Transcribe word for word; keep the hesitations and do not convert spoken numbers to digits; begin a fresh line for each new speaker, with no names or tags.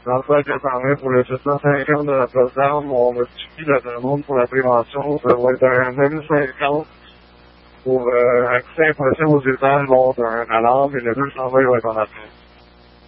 Dans ça que parlé pour le sept cent cinquante de la place d'armes, on multiplie la demande pour la prévention. Ça va être un deux mille cinquante pour euh, accès impression aux étages, bon, un alarme, et le deux cent vingt va être en attente.